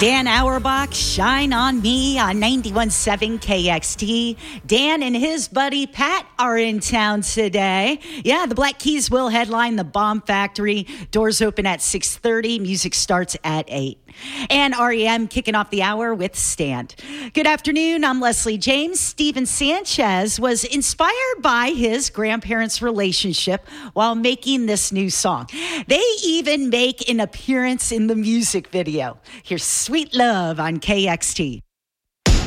Dan Auerbach, Shine on Me on 91.7 KXT. Dan and his buddy Pat are in town today. Yeah, the Black Keys will headline the Bomb Factory. Doors open at 6:30. Music starts at 8. And REM kicking off the hour with Stand. Good afternoon. I'm Leslie James. Steven Sanchez was inspired by his grandparents' relationship while making this new song. They even make an appearance in the music video. Here's Sweet Love on KXT.